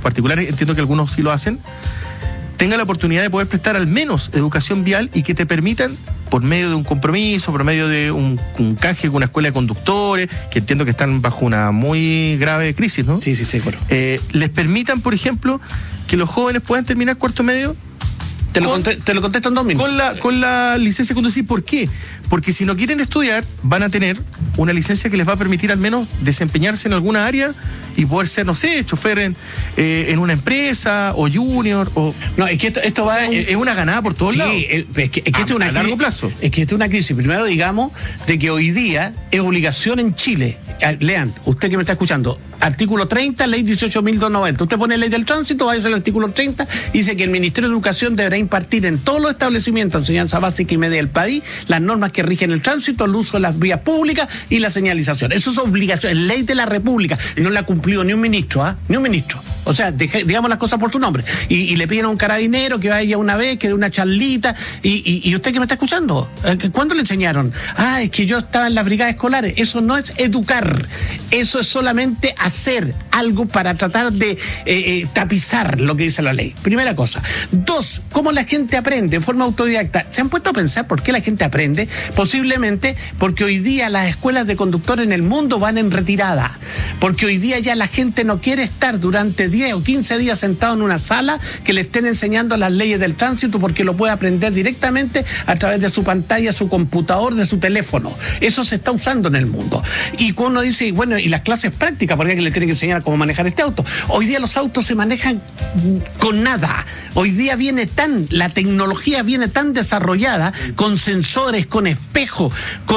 particulares, entiendo que algunos sí lo hacen, tenga la oportunidad de poder prestar al menos educación vial y que te permitan, por medio de un compromiso, por medio de un canje con una escuela de conductores, que entiendo que están bajo una muy grave crisis, ¿no? Sí, bueno. Les permitan, por ejemplo, que los jóvenes puedan terminar cuarto medio. Te lo contesto en 2 minutos. Con la licencia de conducir. ¿Por qué? Porque si no quieren estudiar, van a tener una licencia que les va a permitir al menos desempeñarse en alguna área y poder ser, no sé, chofer en una empresa o junior. No, es que esto va... es una ganada por todos lados. Es que esto es una a largo plazo. Es que esto es una crisis. Primero, digamos, de que hoy día es obligación en Chile. Lean, usted que me está escuchando, artículo 30, ley 18.290. Usted pone ley del tránsito, va a ser el artículo 30, dice que el Ministerio de Educación deberá impartir en todos los establecimientos de enseñanza básica y media del país las normas que rigen el tránsito, el uso de las vías públicas y la señalización. Eso es obligación, es ley de la República. No la ha cumplido ni un ministro, ni un ministro. O sea, digamos las cosas por su nombre. Y le piden a un carabinero que vaya una vez, que dé una charlita. Y usted que me está escuchando, ¿cuándo le enseñaron? Es que yo estaba en las brigadas escolares. Eso no es educar. Eso es solamente hacer algo para tratar de tapizar lo que dice la ley. Primera cosa. 2, ¿cómo la gente aprende en forma autodidacta? ¿Se han puesto a pensar por qué la gente aprende? Posiblemente porque hoy día las escuelas de conductores en el mundo van en retirada. Porque hoy día ya la gente no quiere estar durante 10 o 15 días sentado en una sala que le estén enseñando las leyes del tránsito, porque lo puede aprender directamente a través de su pantalla, su computador, de su teléfono. Eso se está usando en el mundo. Y cuando uno dice, bueno, y las clases prácticas, porque le tienen que enseñar cómo manejar este auto. Hoy día los autos se manejan con nada. Hoy día la tecnología viene tan desarrollada, con sensores, con espejos,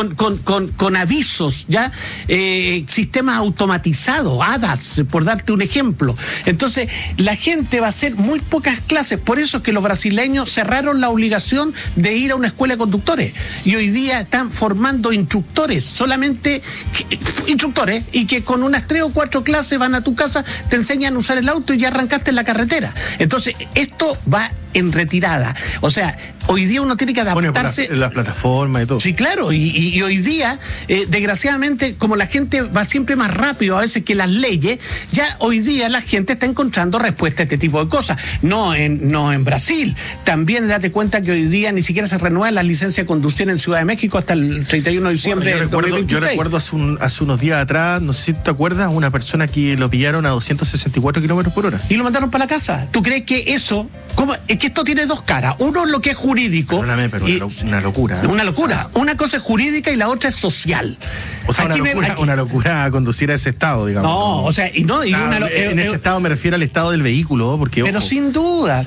con avisos, ¿ya? Sistemas automatizados, HADAS, por darte un ejemplo. Entonces, la gente va a hacer muy pocas clases. Por eso es que los brasileños cerraron la obligación de ir a una escuela de conductores. Y hoy día están formando instructores, solamente instructores, y que con unas 3 o 4 clases van a tu casa, te enseñan a usar el auto y ya arrancaste en la carretera. Entonces, esto va en retirada. O sea, hoy día uno tiene que adaptarse. Las plataformas y todo. Sí, claro. Y hoy día, desgraciadamente, como la gente va siempre más rápido a veces que las leyes, ya hoy día la gente está encontrando respuesta a este tipo de cosas. No en Brasil. También date cuenta que hoy día ni siquiera se renueva la licencia de conducir en Ciudad de México hasta el 31 de diciembre del 2026. Yo recuerdo hace unos días atrás, no sé si te acuerdas, una persona que lo pillaron a 264 kilómetros por hora. Y lo mandaron para la casa. ¿Tú crees que eso... ¿Cómo? Es que esto tiene 2 caras. Uno es lo que es jurídico. Perdóname, pero una locura. Una locura. O sea, una cosa es jurídica y la otra es social. O sea, una locura conducir a ese estado, digamos. No, o sea, en ese estado me refiero al estado del vehículo, porque... Pero ojo, sin duda,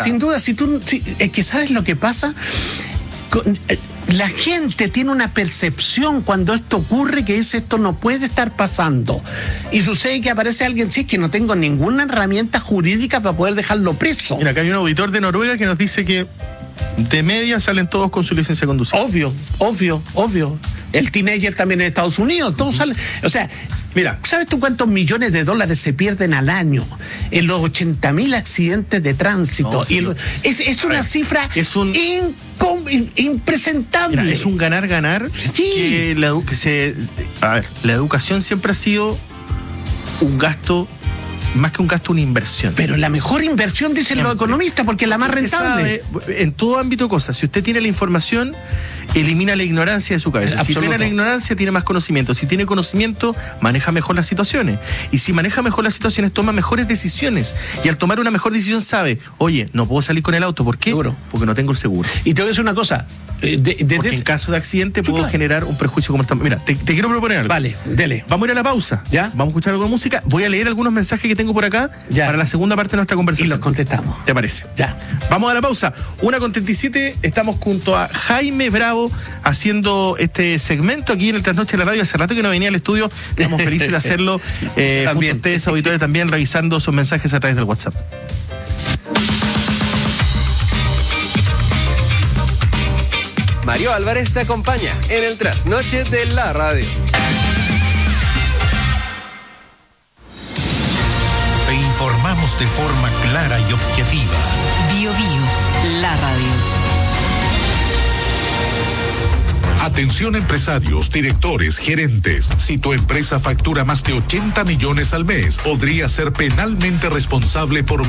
es que ¿sabes lo que pasa? La gente tiene una percepción cuando esto ocurre que dice esto no puede estar pasando. Y sucede que aparece alguien, sí, que no tengo ninguna herramienta jurídica para poder dejarlo preso. Mira, acá hay un auditor de Noruega que nos dice que de media salen todos con su licencia de conducir. Obvio. El teenager también en Estados Unidos, todos salen. O sea, mira, ¿sabes tú cuántos millones de dólares se pierden al año en los 80.000 accidentes de tránsito? No, sí. Es una cifra impresentable. Mira, es un ganar-ganar. Sí. La educación siempre ha sido un gasto, más que un gasto, una inversión. Pero la mejor inversión, dicen los economistas, porque es la más rentable. En todo ámbito de cosas, si usted tiene la información, elimina la ignorancia de su cabeza. Absoluto. Si tiene la ignorancia, tiene más conocimiento. Si tiene conocimiento, maneja mejor las situaciones. Y si maneja mejor las situaciones, toma mejores decisiones. Y al tomar una mejor decisión sabe, oye, no puedo salir con el auto. ¿Por qué? Seguro. Porque no tengo el seguro. Y te voy a decir una cosa. Porque en caso de accidente puedo generar un perjuicio como estamos. Mira, te quiero proponer algo. Vale, dele. Vamos a ir a la pausa. ¿Ya? Vamos a escuchar algo de música. Voy a leer algunos mensajes que tengo por acá para la segunda parte de nuestra conversación. Y los contestamos. ¿Te parece? Ya. Vamos a la pausa. 1:37. Estamos junto a Jaime Bravo haciendo este segmento aquí en el Trasnoche de la Radio. Hace rato que no venía al estudio. Estamos felices de hacerlo. Junto a ustedes, auditores, también revisando sus mensajes a través del WhatsApp. Mario Álvarez te acompaña en el Trasnoche de la Radio. Te informamos de forma clara y objetiva. Bio, la radio. Atención empresarios, directores, gerentes. Si tu empresa factura más de 80 millones al mes, podría ser penalmente responsable por